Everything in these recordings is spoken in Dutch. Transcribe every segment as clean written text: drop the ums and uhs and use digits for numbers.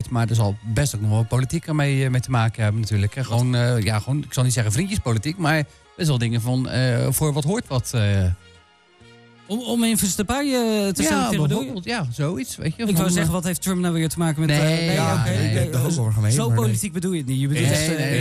sport. Maar er zal best ook nog wel politiek mee te maken hebben natuurlijk. Gewoon, ik zal niet zeggen vriendjespolitiek, maar best wel dingen van voor wat hoort wat. Om even te paaien te stellen. Bijvoorbeeld, zoiets. Weet je, ik wou zeggen, wat heeft Trump nou weer te maken met... Zo politiek bedoel je het niet. Je bedoelt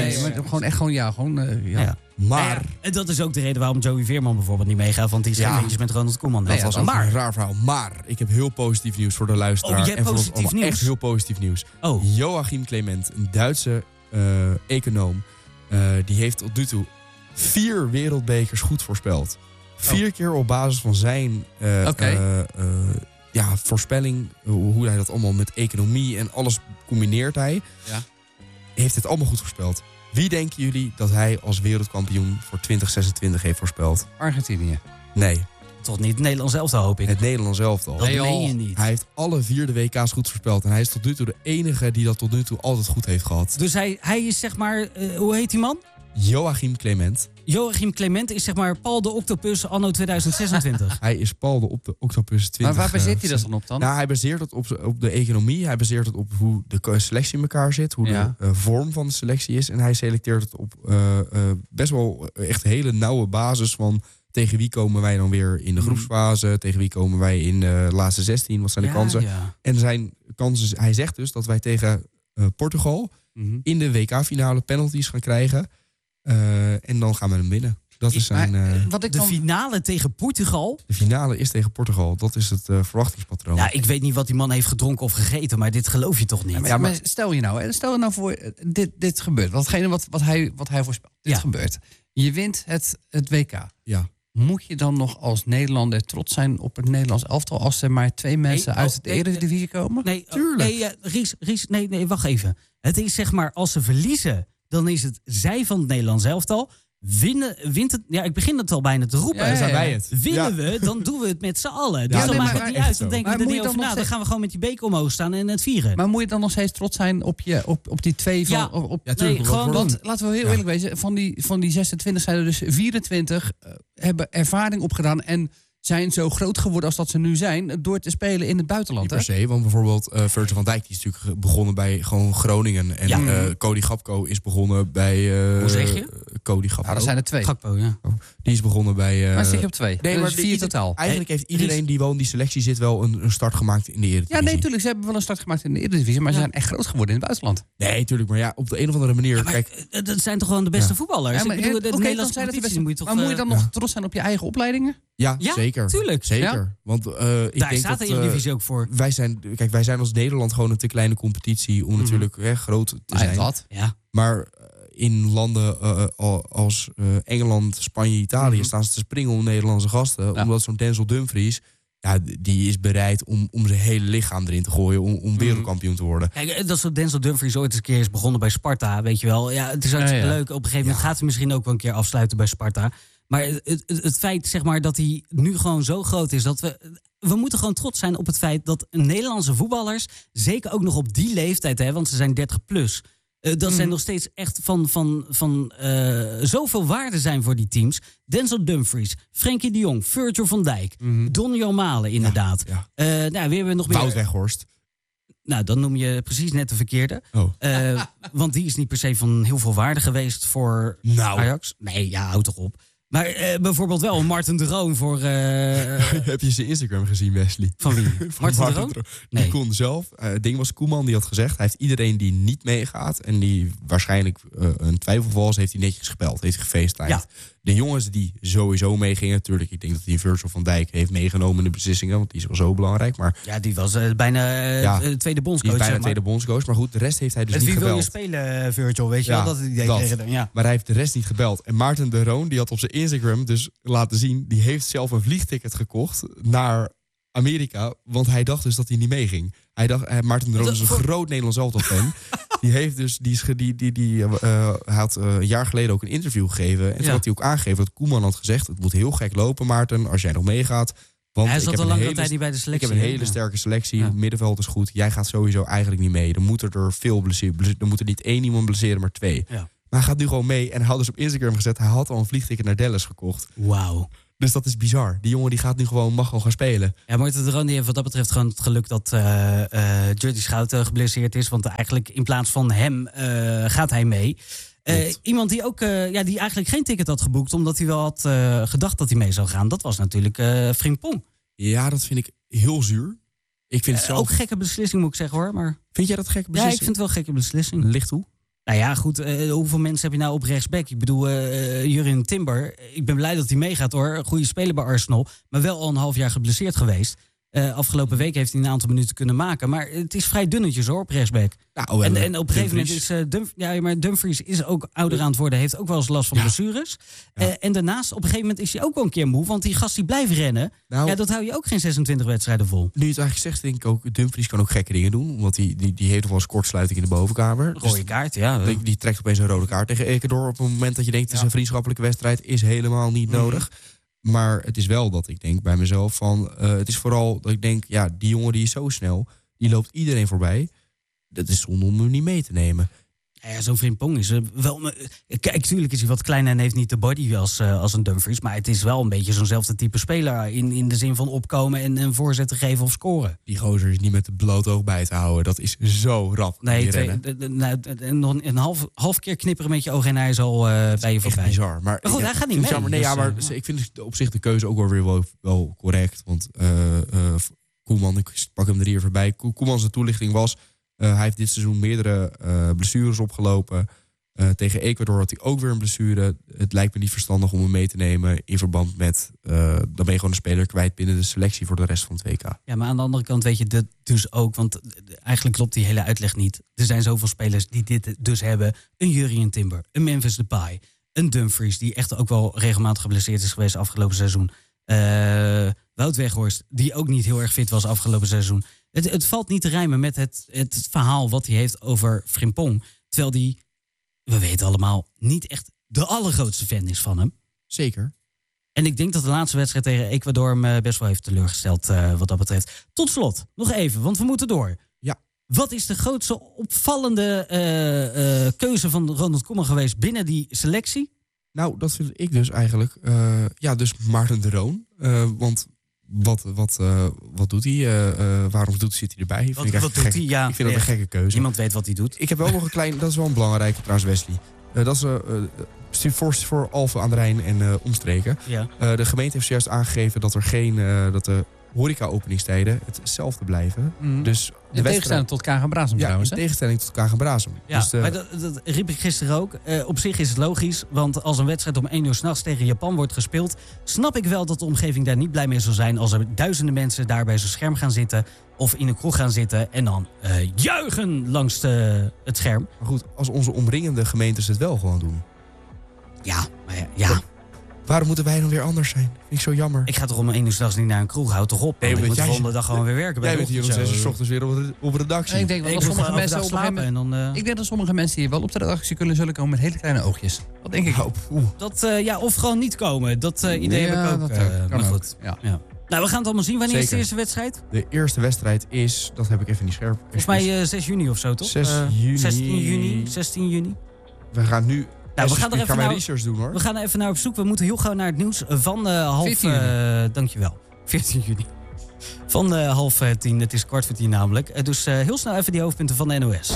maar Maar... En dat is ook de reden waarom Joey Veerman bijvoorbeeld niet meegaat. Want die is vriendjes met Ronald Koeman. Dat was ook een raar verhaal. Maar ik heb heel positief nieuws voor de luisteraar. Je hebt positief nieuws? Echt heel positief nieuws. Joachim Clement, een Duitse econoom... die heeft tot nu toe 4 wereldbekers goed voorspeld. 4 keer op basis van zijn voorspelling, hoe hij dat allemaal met economie en alles combineert hij, heeft het allemaal goed voorspeld. Wie denken jullie dat hij als wereldkampioen voor 2026 heeft voorspeld? Argentinië. Nee. Toch niet het Nederlands elftal, hoop ik. Het Nederlands elftal. Dat meen je niet. Hij heeft alle 4 de WK's goed voorspeld. En hij is tot nu toe de enige die dat tot nu toe altijd goed heeft gehad. Dus hij is zeg maar, hoe heet die man? Joachim Clement. Joachim Clement is zeg maar Paul de Octopus anno 2026. Hij is Paul de Octopus 20. Maar waar baseert hij dat dan op dan? Nou, hij baseert het op de economie. Hij baseert het op hoe de selectie in elkaar zit. Hoe de vorm van de selectie is. En hij selecteert het op best wel echt hele nauwe basis van... Tegen wie komen wij dan weer in de groepsfase? Tegen wie komen wij in de laatste 16? Wat zijn de kansen? Ja. En zijn kansen, hij zegt dus dat wij tegen Portugal... in de WK-finale penalties gaan krijgen... en dan gaan we hem winnen. Dat is zijn, de finale tegen Portugal? De finale is tegen Portugal. Dat is het verwachtingspatroon. Ja, ik weet niet wat die man heeft gedronken of gegeten, maar dit geloof je toch niet? Maar stel je nou voor, dit gebeurt. Watgene wat hij voorspelt. Dit gebeurt. Je wint het WK. Ja. Moet je dan nog als Nederlander trots zijn op het Nederlands elftal... als er maar 2 mensen uit de Eredivisie komen? Nee, tuurlijk. Ries, wacht even. Het is zeg maar, als ze verliezen... dan is het zij van het Nederlands elftal. Wint het... Ja, ik begin het al bijna te roepen. Zijn wij het. Winnen we, dan doen we het met z'n allen. Dus dan maakt het niet uit. Dan denken we er niet over na. Dan gaan we gewoon met die beker omhoog staan en het vieren. Maar moet je dan nog steeds trots zijn op die 2 van... Want laten we heel eerlijk wezen. Van die 26 zijn er dus 24... hebben ervaring opgedaan en... zijn zo groot geworden als dat ze nu zijn... door te spelen in het buitenland. Niet per se, want bijvoorbeeld Virgil van Dijk... die is natuurlijk begonnen bij gewoon Groningen. En Cody Gakpo is begonnen bij... hoe zeg je? Cody Gakpo. Ja, dat zijn er 2. Gakpo, ja. Die is begonnen bij... maar zit je op 2? Nee, maar 4 totaal. Eigenlijk heeft iedereen die wel in die selectie zit... wel een start gemaakt in de Eredivisie. Ja, nee, natuurlijk. Ze hebben wel een start gemaakt in de Eredivisie... maar ze zijn echt groot geworden in het buitenland. Nee, natuurlijk. Maar ja, op de een of andere manier... Ja, kijk, dat zijn toch gewoon de beste voetballers? Ja, maar, ik bedoel, de Nederlandse competitie moet je toch... Maar moet je dan nog trots zijn op je eigen opleidingen? Ja, zeker. Tuurlijk. Zeker. Ja? Want daar denk staat de Eredivisie ook voor. Wij zijn als Nederland gewoon een te kleine competitie... om natuurlijk groot te zijn. Ja. Maar in landen als Engeland, Spanje, Italië... staan ze te springen om Nederlandse gasten. Ja. Omdat zo'n Denzel Dumfries... Ja, die is bereid om zijn hele lichaam erin te gooien... om wereldkampioen te worden. Kijk, dat zo Denzel Dumfries ooit eens een keer is begonnen bij Sparta... weet je wel. Ja, het is hartstikke leuk. Op een gegeven moment gaat hij misschien ook wel een keer afsluiten bij Sparta... Maar het feit zeg maar, dat hij nu gewoon zo groot is... dat we moeten gewoon trots zijn op het feit dat Nederlandse voetballers... zeker ook nog op die leeftijd, hè, want ze zijn 30 plus... dat zij nog steeds echt van zoveel waarde zijn voor die teams. Denzel Dumfries, Frenkie de Jong, Virgil van Dijk... Donny Malen inderdaad. Ja. Wie hebben we nog meer? Wout Weghorst. Nou, dan noem je precies net de verkeerde. Want die is niet per se van heel veel waarde geweest voor Ajax. Nee, houd toch op. Maar bijvoorbeeld wel Marten de Roon voor... Heb je zijn Instagram gezien, Wesley? Van wie? Marten de Roon? Nee. Die kon zelf. Het ding was, Koeman die had gezegd... hij heeft iedereen die niet meegaat... en die waarschijnlijk een twijfelval is... heeft hij netjes gebeld, heeft hij gefacetimed. Ja. De jongens die sowieso meegingen... natuurlijk, ik denk dat hij Virgil van Dijk heeft meegenomen in de beslissingen... want die is wel zo belangrijk. Maar, ja, die was bijna tweede bondscoach. Die is bijna tweede bondscoach. Maar goed, de rest heeft hij dus niet gebeld. Wie wil je spelen, Virgil? Weet je wel dat hij idee kreeg dan? Ja. Maar hij heeft de rest niet gebeld. En Maarten de Roon, die had op zijn Instagram dus laten zien... die heeft zelf een vliegticket gekocht naar Amerika... want hij dacht dus dat hij niet meeging. Hij dacht, Maarten de Roon is een groot Nederlands elftal-fan... Die heeft dus, had een jaar geleden ook een interview gegeven. En toen had hij ook aangegeven dat Koeman had gezegd... het moet heel gek lopen, Maarten, als jij nog meegaat. Want hij zat al langere tijd niet bij de selectie. Ik heb een hele sterke selectie, het middenveld is goed. Jij gaat sowieso eigenlijk niet mee. Dan moet er veel blesseren. Dan moet er niet 1 iemand blesseren, maar 2. Ja. Maar hij gaat nu gewoon mee. En hij had dus op Instagram gezet... hij had al een vliegticket naar Dallas gekocht. Wauw. Dus dat is bizar. Die jongen die mag gewoon gaan spelen. Ja, Maarten de Roon die heeft wat dat betreft gewoon het geluk dat Jordi Schouten geblesseerd is. Want eigenlijk in plaats van hem gaat hij mee. Iemand die ook die eigenlijk geen ticket had geboekt, omdat hij wel had gedacht dat hij mee zou gaan. Dat was natuurlijk Frimpong. Ja, dat vind ik heel zuur. Ik vind het zelf... Ook gekke beslissing, moet ik zeggen hoor. Maar... Vind jij dat gekke beslissing? Ja, ik vind het wel een gekke beslissing. Ligt hoe? Nou ja, goed. Hoeveel mensen heb je nou op rechtsback? Ik bedoel, Jurrien Timber. Ik ben blij dat hij meegaat hoor. Goede speler bij Arsenal. Maar wel al een half jaar geblesseerd geweest. Afgelopen week heeft hij een aantal minuten kunnen maken. Maar het is vrij dunnetjes hoor, op rechtsback. Nou, en op een gegeven moment is maar Dumfries is ook ouder aan het worden. Heeft ook wel eens last van blessures. Ja. En daarnaast, op een gegeven moment is hij ook wel een keer moe. Want die gast die blijft rennen. Nou, dat hou je ook geen 26 wedstrijden vol. Nu je het eigenlijk zegt, denk ik ook, Dumfries kan ook gekke dingen doen. Want die heeft wel eens kortsluiting in de bovenkamer. Rode kaart, ja. Die trekt opeens een rode kaart tegen Ecuador. Op het moment dat je denkt, het is een vriendschappelijke wedstrijd. Is helemaal niet nodig. Maar het is wel dat ik denk bij mezelf van... het is vooral dat ik denk, ja, die jongen die is zo snel. Die loopt iedereen voorbij. Dat is zonde om hem niet mee te nemen. Ja, zo'n Frimpong is wel... Kijk, tuurlijk is hij wat kleiner en heeft niet de body als een Dumfries. Maar het is wel een beetje zo'nzelfde type speler. In de zin van opkomen en een voorzet te geven of scoren. Die gozer is niet met de blote oog bij te houden. Dat is zo rap. Nee, nog een half keer knipperen met je ogen en hij is al bij je voorbij. Echt bizar. Maar goed, hij gaat niet mee. Jammer, maar ik vind op zich de keuze ook wel weer wel correct. Want Koeman, ik pak hem er hier voorbij. Koeman zijn toelichting was... hij heeft dit seizoen meerdere blessures opgelopen. Tegen Ecuador had hij ook weer een blessure. Het lijkt me niet verstandig om hem mee te nemen... in verband met... dan ben je gewoon een speler kwijt binnen de selectie... voor de rest van het WK. Ja, maar aan de andere kant weet je dit dus ook... want eigenlijk klopt die hele uitleg niet. Er zijn zoveel spelers die dit dus hebben. Een Jurrien Timber, een Memphis Depay... een Dumfries, die echt ook wel regelmatig geblesseerd is geweest... afgelopen seizoen. Wout Weghorst, die ook niet heel erg fit was afgelopen seizoen... Het valt niet te rijmen met het verhaal wat hij heeft over Frimpong. Terwijl die, we weten allemaal, niet echt de allergrootste fan is van hem. Zeker. En ik denk dat de laatste wedstrijd tegen Ecuador hem best wel heeft teleurgesteld wat dat betreft. Tot slot, nog even, want we moeten door. Ja. Wat is de grootste opvallende keuze van Ronald Koeman geweest binnen die selectie? Nou, dat vind ik dus eigenlijk, dus Maarten de Roon. Want... Wat doet hij? Waarom zit hij erbij? Wat doet hij? Ja, ik vind dat een gekke keuze. Niemand weet wat hij doet. Ik heb wel nog een klein... Dat is wel een belangrijke trouwens, Wesley. Dat is voor Alphen aan de Rijn en omstreken. Ja. De gemeente heeft zojuist aangegeven dat er geen... dat de horeca-openingstijden hetzelfde blijven. Dus in tegenstelling tot Kagen Brasem trouwens. In tegenstelling tot Kagen Brasem. Ja, dus maar dat riep ik gisteren ook. Op zich is het logisch, want als een wedstrijd om 1 uur 's nachts tegen Japan wordt gespeeld... snap ik wel dat de omgeving daar niet blij mee zal zijn... als er duizenden mensen daar bij zo'n scherm gaan zitten... of in een kroeg gaan zitten en dan juichen langs het scherm. Maar goed, als onze omringende gemeentes het wel gewoon doen. Ja, maar ja. Waarom moeten wij dan weer anders zijn? Vind ik zo jammer. Ik ga toch om 1 uur 's nachts niet naar een kroeg, houd toch op. Nee, ik moet de volgende dag gewoon weer werken. Jij bent hier om 6 uur 's ochtends weer op redactie. Ik denk dat sommige mensen op een ik denk dat sommige mensen hier wel op de redactie zullen komen met hele kleine oogjes. Dat denk ik. Of gewoon niet komen. Dat idee heb ik ook. Maar goed. Ja. Nou, we gaan het allemaal zien. Wanneer is de eerste wedstrijd? De eerste wedstrijd is, dat heb ik even niet scherp. Volgens mij 6 juni of zo, toch? 16 juni. We gaan nu... Nou, we gaan research doen, hoor. We gaan er even naar op zoek. We moeten heel gauw naar het nieuws van dankjewel. 14 juni. Van 9:30. Het is 9:15 namelijk. Dus heel snel even die hoofdpunten van de NOS.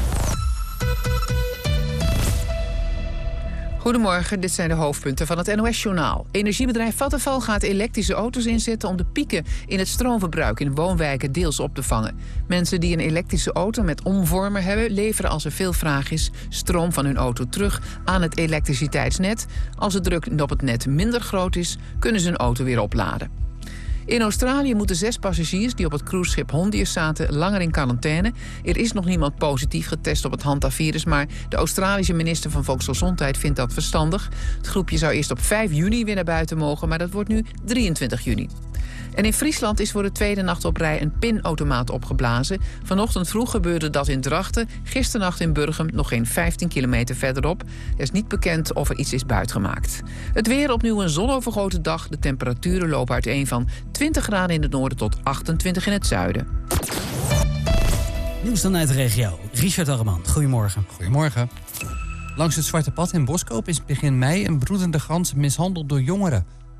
Goedemorgen, dit zijn de hoofdpunten van het NOS-journaal. Energiebedrijf Vattenfall gaat elektrische auto's inzetten... om de pieken in het stroomverbruik in woonwijken deels op te vangen. Mensen die een elektrische auto met omvormer hebben... leveren als er veel vraag is stroom van hun auto terug aan het elektriciteitsnet. Als de druk op het net minder groot is, kunnen ze hun auto weer opladen. In Australië moeten 6 passagiers die op het cruiseschip Hondius zaten langer in quarantaine. Er is nog niemand positief getest op het hantavirus, maar de Australische minister van Volksgezondheid vindt dat verstandig. Het groepje zou eerst op 5 juni weer naar buiten mogen, maar dat wordt nu 23 juni. En in Friesland is voor de tweede nacht op rij een pinautomaat opgeblazen. Vanochtend vroeg gebeurde dat in Drachten, gisternacht in Burgum, nog geen 15 kilometer verderop. Er is niet bekend of er iets is buitgemaakt. Het weer opnieuw een zonovergoten dag. De temperaturen lopen uiteen van 20 graden in het noorden tot 28 in het zuiden. Nieuws dan uit de regio. Richard Arreman, goedemorgen. Goedemorgen. Langs het Zwarte Pad in Boskoop is begin mei een broedende gans mishandeld door jongeren.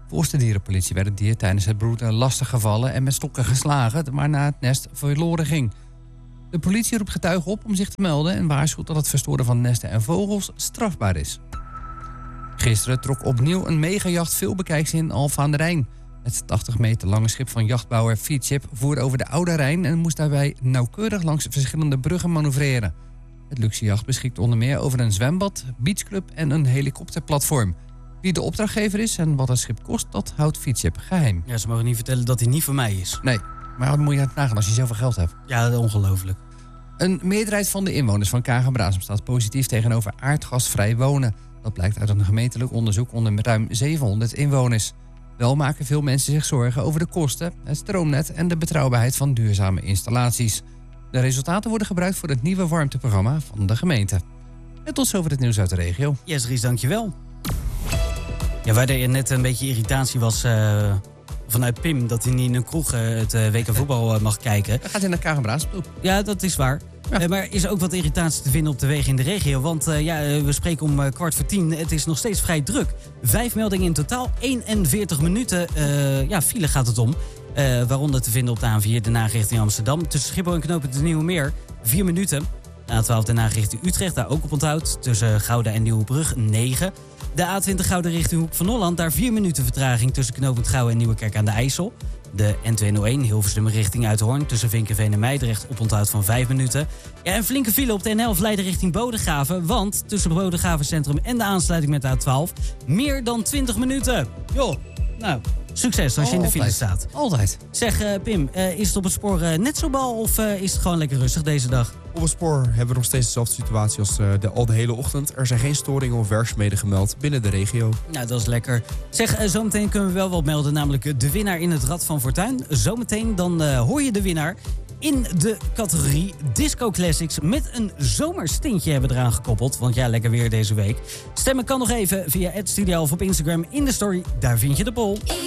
Volgens de dierenpolitie werd het dier tijdens het broeden lastig gevallen en met stokken geslagen, waarna het nest verloren ging. De politie roept getuigen op om zich te melden en waarschuwt dat het verstoren van nesten en vogels strafbaar is. Gisteren trok opnieuw een megajacht veel bekijks in Alphen aan de Rijn. Het 80 meter lange schip van jachtbouwer Feedship voer over de Oude Rijn en moest daarbij nauwkeurig langs verschillende bruggen manoeuvreren. Het luxejacht beschikt onder meer over een zwembad, beachclub en een helikopterplatform. Wie de opdrachtgever is en wat het schip kost, dat houdt Feedship geheim. Ja, ze mogen niet vertellen dat hij niet van mij is. Nee, maar wat moet je nagaan als je zoveel geld hebt? Ja, ongelooflijk. Een meerderheid van de inwoners van Kagen-Braassem staat positief tegenover aardgasvrij wonen. Dat blijkt uit een gemeentelijk onderzoek onder ruim 700 inwoners. Wel maken veel mensen zich zorgen over de kosten, het stroomnet en de betrouwbaarheid van duurzame installaties. De resultaten worden gebruikt voor het nieuwe warmteprogramma van de gemeente. En tot zover het nieuws uit de regio. Yes, Ries, dankjewel. Ja, waar er net een beetje irritatie was vanuit Pim dat hij niet in een kroeg het WK voetbal mag kijken. Dan gaat hij naar Kagen-Braassem toe. Ja, dat is waar. Ja. Maar er is ook wat irritatie te vinden op de wegen in de regio. Want we spreken om 9:15. Het is nog steeds vrij druk. 5 meldingen in totaal. 41 minuten file gaat het om. Waaronder te vinden op de A4 Den Haag richting Amsterdam. Tussen Schiphol en knooppunt de Nieuwe Meer 4 minuten. A12 Den Haag richting Utrecht, daar ook op onthoud. Tussen Gouda en Nieuwebrug 9. De A20 Gouda richting Hoek van Holland. Daar 4 minuten vertraging tussen knooppunt Gouwen en Nieuwekerk aan de IJssel. De N201 Hilversum richting Uithoorn tussen Vinkenveen en Meidrecht op onthoud van 5 minuten. Ja, een flinke file op de N11 Leiden richting Bodegraven. Want tussen Bodegraven Centrum en de aansluiting met de A12 meer dan 20 minuten. Joh, nou, succes als je in de file staat. Altijd. Zeg Pim, is het op het spoor net zo bal of is het gewoon lekker rustig deze dag? Op het spoor hebben we nog steeds dezelfde situatie als al de hele ochtend. Er zijn geen storingen of werkzaamheden gemeld binnen de regio. Nou, dat is lekker. Zeg, zometeen kunnen we wel wat melden, namelijk de winnaar in het Rad van Fortuin. Zometeen dan hoor je de winnaar in de categorie Disco Classics met een zomerstintje hebben we eraan gekoppeld. Want ja, lekker weer deze week. Stemmen kan nog even via @Studio of op Instagram in de story. Daar vind je de poll.